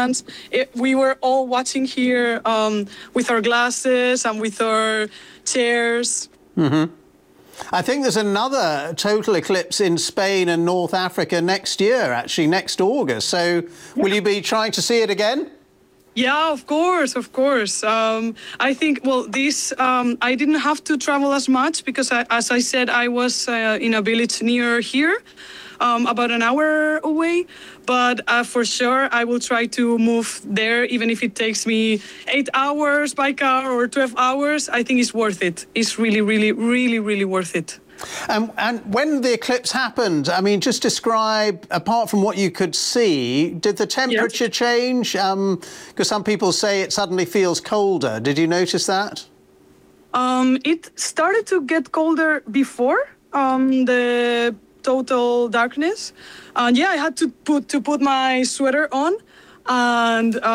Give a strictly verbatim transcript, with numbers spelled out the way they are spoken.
fans. It, we were all watching here um, with our glasses and with our chairs. Mm-hmm. I think there's another total eclipse in Spain and North Africa next year, actually, next August. So will you be trying to see it again? Yeah, of course, of course. Um, I think, well, this, um, I didn't have to travel as much because, I, as I said, I was uh, in a village near here, um, about an hour away. But uh, for sure, I will try to move there, even if it takes me eight hours by car or twelve hours. I think it's worth it. It's really, really, really, really worth it. Um, and when the eclipse happened, I mean, just describe, apart from what you could see, did the temperature Yes. change? Because um, some people say it suddenly feels colder. Did you notice that? Um, it started to get colder before um, the total darkness. And yeah, I had to put to put my sweater on. And